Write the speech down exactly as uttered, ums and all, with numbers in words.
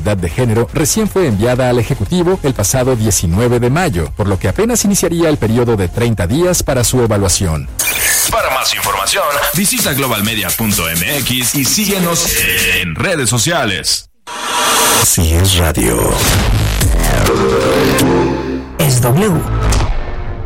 Igualdad de Género recién fue enviada al Ejecutivo el pasado diecinueve de mayo, por lo que apenas iniciaría el periodo de treinta días para su evaluación. Para más información, visita global media punto m x y síguenos en redes sociales. Si es radio, es W.